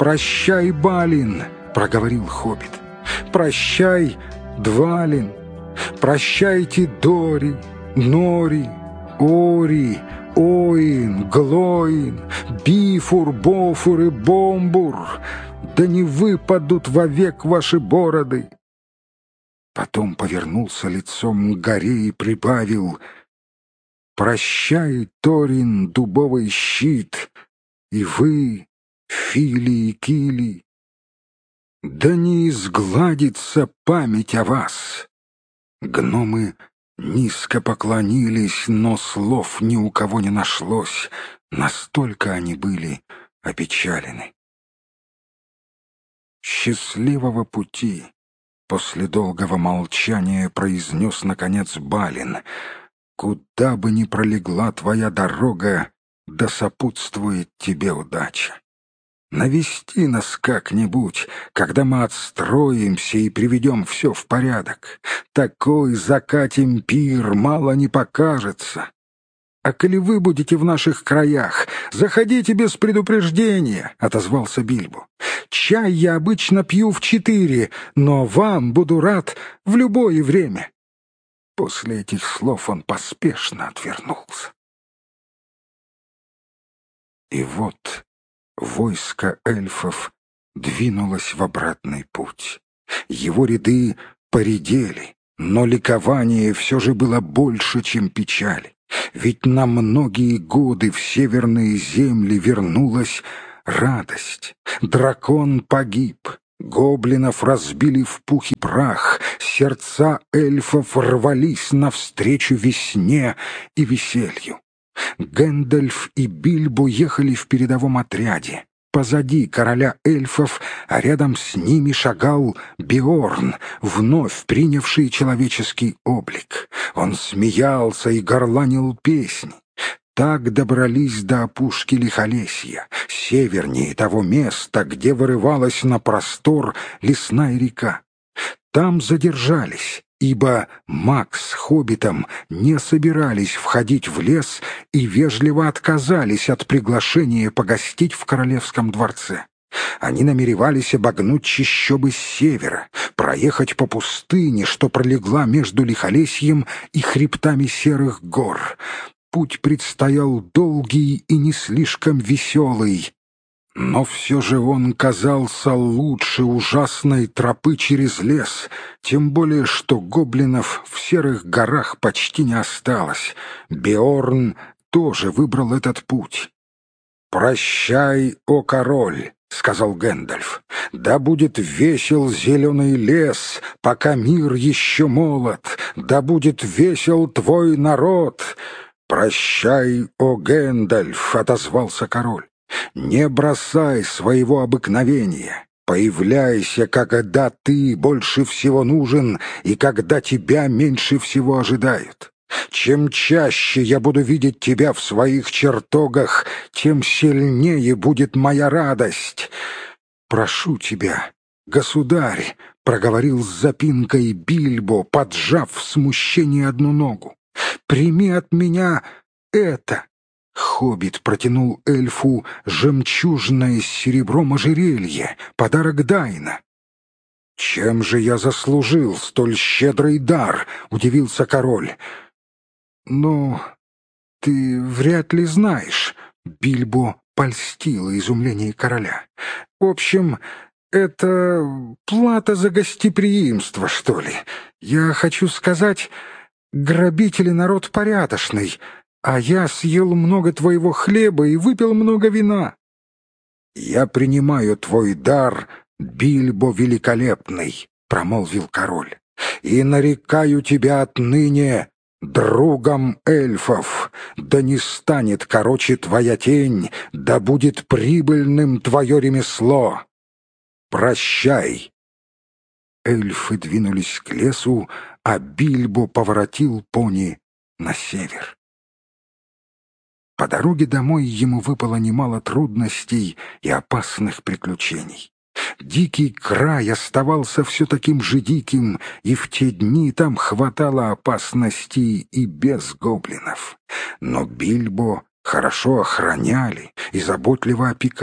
«Прощай, Балин!» — проговорил хоббит. «Прощай, Двалин! Прощайте, Дори, Нори, Ори, Оин, Глоин, Бифур, Бофур и Бомбур! Да не выпадут вовек ваши бороды!» Потом повернулся лицом к горе и прибавил: «Прощай, Торин, дубовый щит, и вы, Фили и Кили! Да не изгладится память о вас!» Гномы низко поклонились, но слов ни у кого не нашлось, настолько они были опечалены. «Счастливого пути!» — после долгого молчания произнес, наконец, Балин. «Куда бы ни пролегла твоя дорога, да сопутствует тебе удача. Навести нас как-нибудь, когда мы отстроимся и приведем все в порядок. Такой закатим пир, мало не покажется. А коли вы будете в наших краях, заходите без предупреждения», — отозвался Бильбо. «Чай я обычно пью в 4, но вам буду рад в любое время». После этих слов он поспешно отвернулся. И вот войско эльфов двинулось в обратный путь. Его ряды поредели, но ликование все же было больше, чем печали. Ведь на многие годы в северные земли вернулась радость. Дракон погиб, гоблинов разбили в пух и прах, сердца эльфов рвались навстречу весне и веселью. Гэндальф и Бильбо ехали в передовом отряде. Позади короля эльфов, а рядом с ними шагал Беорн, вновь принявший человеческий облик. Он смеялся и горланил песни. Так добрались до опушки Лихолесья, севернее того места, где вырывалась на простор лесная река. Там задержались, ибо маг с хоббитом не собирались входить в лес и вежливо отказались от приглашения погостить в королевском дворце. Они намеревались обогнуть чащобы с севера, проехать по пустыне, что пролегла между Лихолесьем и хребтами Серых гор. Путь предстоял долгий и не слишком веселый, но все же он казался лучше ужасной тропы через лес, тем более что гоблинов в Серых горах почти не осталось. Беорн тоже выбрал этот путь. «Прощай, о король!» — сказал Гэндальф. «Да будет весел зеленый лес, пока мир еще молод, да будет весел твой народ!» «Прощай, о Гэндальф!» — отозвался король. «Не бросай своего обыкновения. Появляйся, когда ты больше всего нужен и когда тебя меньше всего ожидают. Чем чаще я буду видеть тебя в своих чертогах, тем сильнее будет моя радость. Прошу тебя, государь», — проговорил с запинкой Бильбо, поджав в смущении одну ногу, — «прими от меня это». Хоббит протянул эльфу жемчужное с серебром ожерелье, подарок Дайна. «Чем же я заслужил столь щедрый дар?» — удивился король. «Ну, ты вряд ли знаешь», — Бильбо польстило изумление короля. «В общем, это плата за гостеприимство, что ли. Я хочу сказать, грабители народ порядочный, а я съел много твоего хлеба и выпил много вина». «Я принимаю твой дар, Бильбо Великолепный», — промолвил король, «и нарекаю тебя отныне другом эльфов. Да не станет короче твоя тень, да будет прибыльным твое ремесло. Прощай». Эльфы двинулись к лесу, а Бильбо поворотил пони на север. По дороге домой ему выпало немало трудностей и опасных приключений. Дикий край оставался все таким же диким, и в те дни там хватало опасностей и без гоблинов. Но Бильбо хорошо охраняли и заботливо опекали.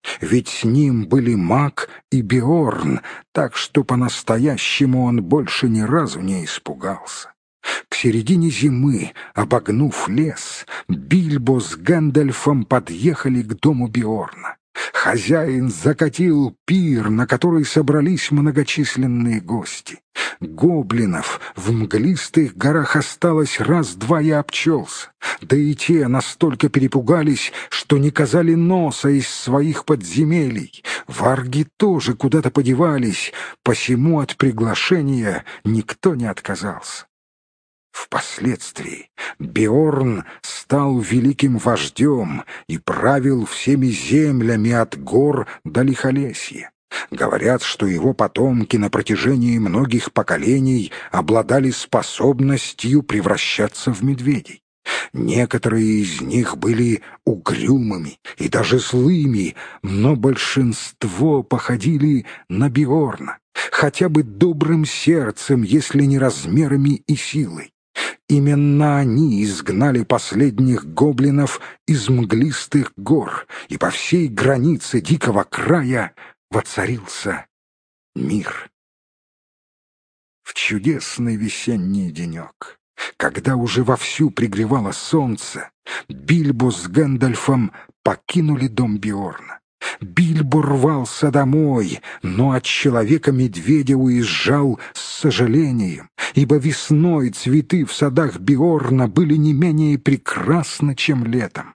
Ведь с ним были Маг и Беорн, так что по-настоящему он больше ни разу не испугался. К середине зимы, обогнув лес, Бильбо с Гэндальфом подъехали к дому Беорна. Хозяин закатил пир, на который собрались многочисленные гости. Гоблинов в мглистых горах осталось раз-два и обчелся. Да и те настолько перепугались, что не казали носа из своих подземелий. Варги тоже куда-то подевались, посему от приглашения никто не отказался. Впоследствии Беорн стал великим вождем и правил всеми землями от гор до Лихолесья. Говорят, что его потомки на протяжении многих поколений обладали способностью превращаться в медведей. Некоторые из них были угрюмыми и даже злыми, но большинство походили на Беорна, хотя бы добрым сердцем, если не размерами и силой. Именно они изгнали последних гоблинов из мглистых гор, и по всей границе дикого края воцарился мир. В чудесный весенний денек, когда уже вовсю пригревало солнце, Бильбо с Гэндальфом покинули дом Беорна. Бильбо рвался домой, но от Человека-медведя уезжал с сожалением, ибо весной цветы в садах Беорна были не менее прекрасны, чем летом.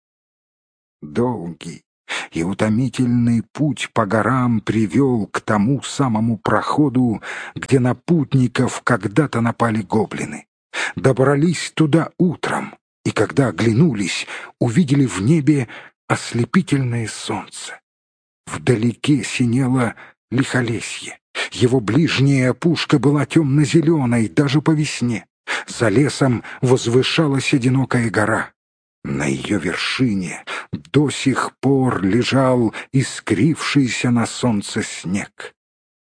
Долгий и утомительный путь по горам привел к тому самому проходу, где на путников когда-то напали гоблины. Добрались туда утром, и когда оглянулись, увидели в небе ослепительное солнце. Вдалеке синело Лихолесье. Его ближняя опушка была темно-зеленой даже по весне. За лесом возвышалась одинокая гора. На ее вершине до сих пор лежал искрившийся на солнце снег.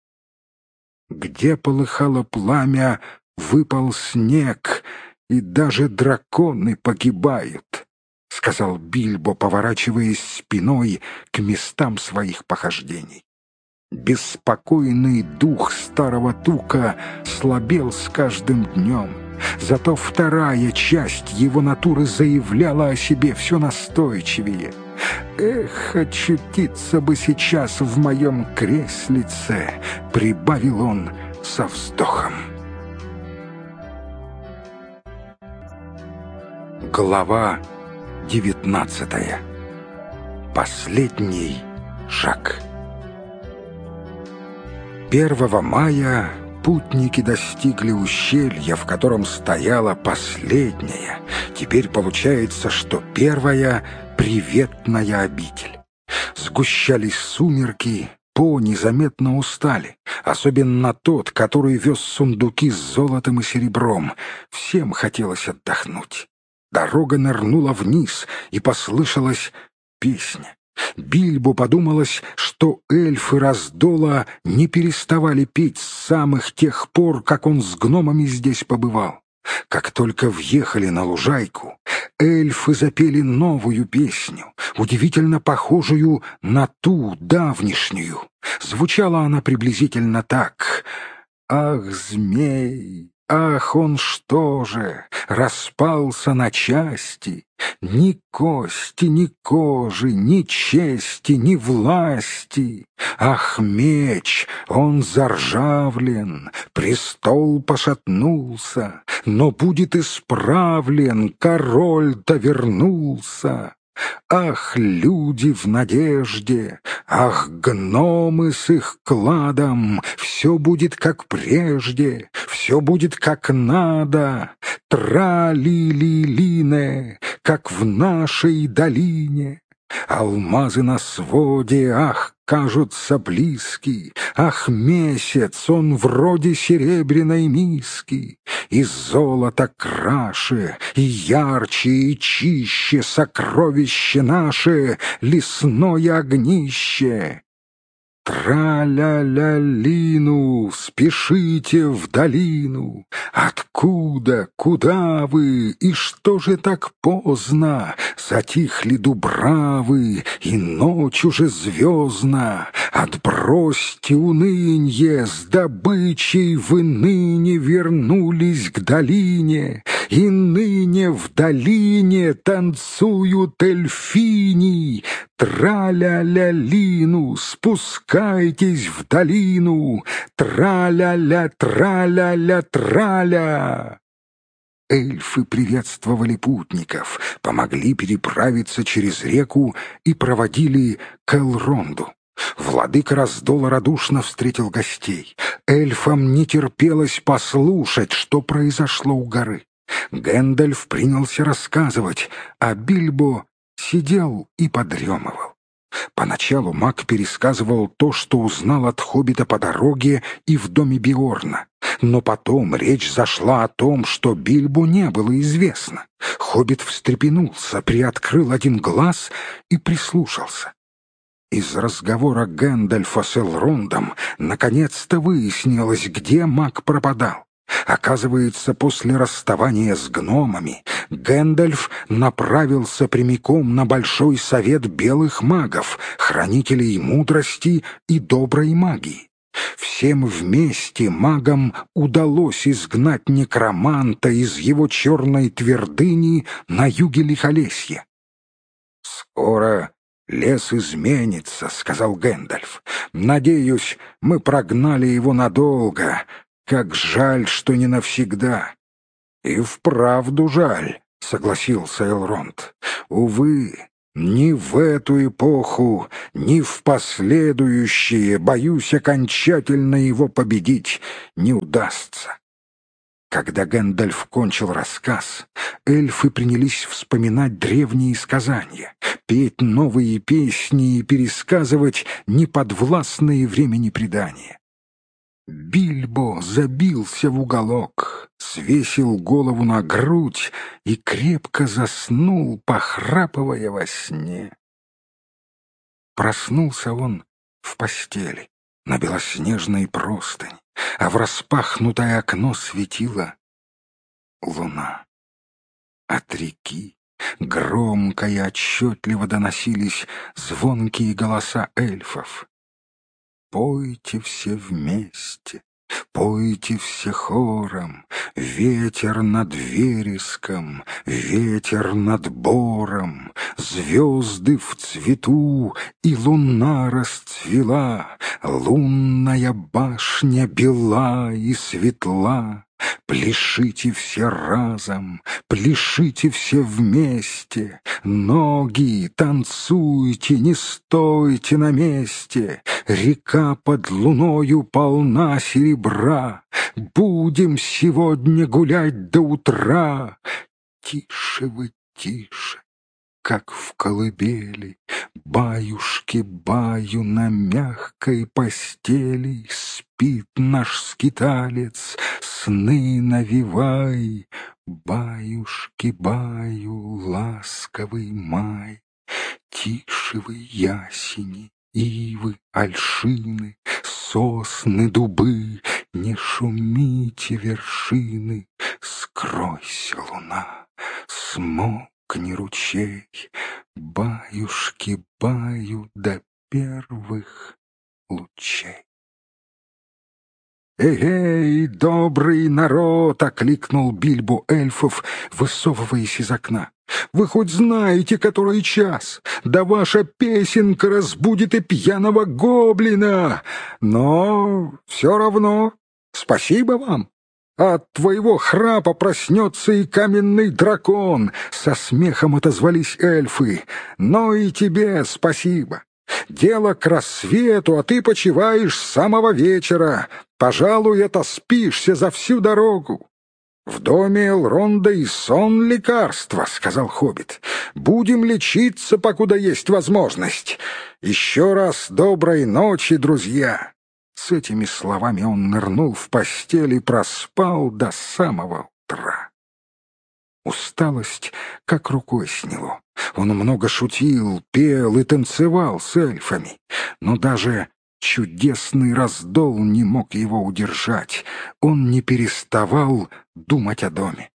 Где полыхало пламя, выпал снег, и даже драконы погибают, — сказал Бильбо, поворачиваясь спиной к местам своих похождений. Беспокойный дух старого тука слабел с каждым днем, зато вторая часть его натуры заявляла о себе все настойчивее. «Эх, очутиться бы сейчас в моем креслице!» — прибавил он со вздохом. Глава 19. Последний шаг. 1 мая путники достигли ущелья, в котором стояла последняя, теперь получается, что первая приветная обитель. Сгущались сумерки, пони заметно устали, особенно тот, который вез сундуки с золотом и серебром. Всем хотелось отдохнуть. Дорога нырнула вниз, и послышалась песня. Бильбо подумалось, что эльфы Раздола не переставали петь с самых тех пор, как он с гномами здесь побывал. Как только въехали на лужайку, эльфы запели новую песню, удивительно похожую на ту давнишнюю. Звучала она приблизительно так: «Ах, змей! Ах, он что же, распался на части, ни кости, ни кожи, ни чести, ни власти. Ах, меч, он заржавлен, престол пошатнулся, но будет исправлен, король-то вернулся. Ах, люди в надежде, ах, гномы с их кладом, все будет как прежде, все будет как надо, тра-ли-ли-лине, как в нашей долине. Алмазы на своде, ах, кажутся близки, ах, месяц, он вроде серебряной миски, и золото краше, и ярче, и чище сокровище наше, лесное огнище». Тра-ля-ля-лину, спешите в долину. Откуда, куда вы, и что же так поздно? Затихли дубравы, и ночь уже звездна. Отбросьте унынье, с добычей вы ныне вернулись к долине. И ныне в долине танцуют эльфини. Тра-ля-ля-лину, спускайтесь в долину. Тра-ля-ля, тра-ля-ля, тра-ля. Эльфы приветствовали путников, помогли переправиться через реку и проводили к Элронду. Владыка Раздола радушно встретил гостей. Эльфам не терпелось послушать, что произошло у горы. Гэндальф принялся рассказывать, а Бильбо сидел и подремывал. Поначалу маг пересказывал то, что узнал от хоббита по дороге и в доме Биорна. Но потом речь зашла о том, что Бильбо не было известно. Хоббит встрепенулся, приоткрыл один глаз и прислушался. Из разговора Гэндальфа с Элрондом наконец-то выяснилось, где маг пропадал. Оказывается, после расставания с гномами Гэндальф направился прямиком на Большой Совет Белых Магов, хранителей мудрости и доброй магии. Всем вместе магам удалось изгнать некроманта из его черной твердыни на юге Лихолесья. «Скоро лес изменится», — сказал Гэндальф. «Надеюсь, мы прогнали его надолго. Как жаль, что не навсегда». «И вправду жаль», — согласился Элронд. «Увы, ни в эту эпоху, ни в последующие, боюсь, окончательно его победить не удастся». Когда Гэндальф кончил рассказ, эльфы принялись вспоминать древние сказания, петь новые песни и пересказывать неподвластные времени предания. Бильбо забился в уголок, свесил голову на грудь и крепко заснул, похрапывая во сне. Проснулся он в постели, на белоснежной простыни, а в распахнутое окно светила луна. От реки громко и отчетливо доносились звонкие голоса эльфов. «Пойте все вместе, пойте все хором, ветер над вереском, ветер над бором, звезды в цвету, и луна расцвела, лунная башня бела и светла. Пляшите все разом, пляшите все вместе, ноги танцуйте, не стойте на месте. Река под луною полна серебра, будем сегодня гулять до утра. Тише вы, тише, как в колыбели, баюшки-баю на мягкой постели. Спит наш скиталец, сны навевай, баюшки-баю, ласковый май. Тише вы, ясени, ивы, ольшины, сосны, дубы, не шумите вершины. Скройся, луна, смолкни ручей, баюшки-баю до первых лучей. «Эй-эй, добрый народ!» — окликнул Бильбо эльфов, высовываясь из окна. «Вы хоть знаете, который час? Да ваша песенка разбудит и пьяного гоблина! Но все равно спасибо вам! От твоего храпа проснется и каменный дракон!» — со смехом отозвались эльфы. «Но и тебе спасибо! Дело к рассвету, а ты почиваешь с самого вечера. Пожалуй, это спишься за всю дорогу». «В доме Элронда и сон лекарства», — сказал хоббит. «Будем лечиться, покуда есть возможность. Еще раз доброй ночи, друзья». С этими словами он нырнул в постель и проспал до самого утра. Усталость как рукой сняло. Он много шутил, пел и танцевал с эльфами. Но даже Чудесный раздол не мог его удержать. Он не переставал думать о доме.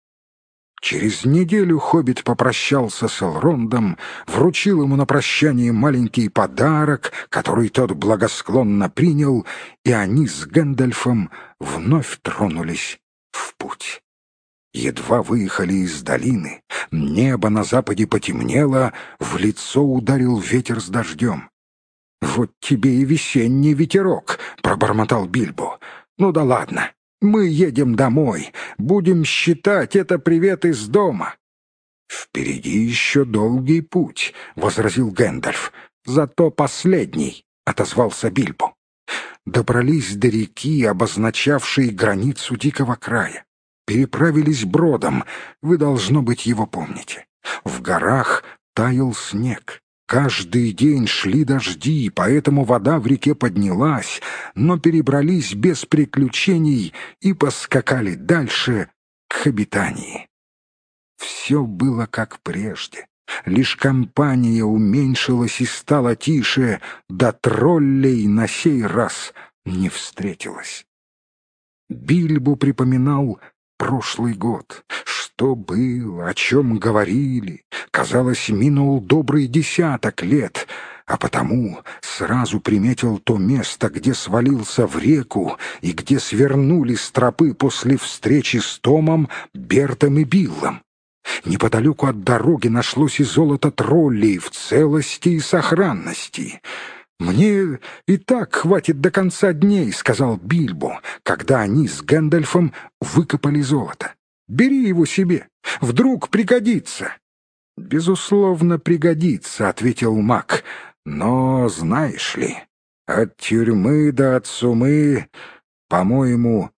Через неделю хоббит попрощался с Элрондом, вручил ему на прощание маленький подарок, который тот благосклонно принял, и они с Гэндальфом вновь тронулись в путь. Едва выехали из долины, небо на западе потемнело, в лицо ударил ветер с дождем. «Вот тебе и весенний ветерок», — пробормотал Бильбо. «Ну да ладно. Мы едем домой. Будем считать это привет из дома». «Впереди еще долгий путь», — возразил Гэндальф. «Зато последний», — отозвался Бильбо. Добрались до реки, обозначавшей границу дикого края. Переправились бродом. Вы, должно быть, его помните. В горах таял снег. Каждый день шли дожди, поэтому вода в реке поднялась, но перебрались без приключений и поскакали дальше к обитании. Все было как прежде, лишь компания уменьшилась и стала тише, да троллей на сей раз не встретилось. Бильбо припоминал прошлый год. Что было, о чем говорили? Казалось, минул добрый 10 лет, а потому сразу приметил то место, где свалился в реку и где свернули с тропы после встречи с Томом, Бертом и Биллом. Неподалеку от дороги нашлось и золото троллей в целости и сохранности. «Мне и так хватит до конца дней», — сказал Бильбо, когда они с Гэндальфом выкопали золото. «Бери его себе, вдруг пригодится». «Безусловно, пригодится», — ответил маг. «Но, знаешь ли, от тюрьмы до от сумы, по-моему,